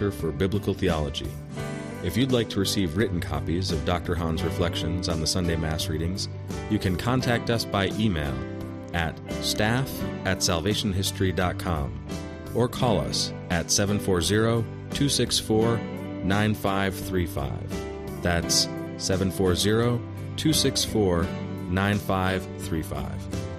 Center for Biblical Theology. If you'd like to receive written copies of Dr. Hahn's reflections on the Sunday Mass readings, you can contact us by email at staff@salvationhistory.com or call us at 740-264-9535. That's 740-264-9535.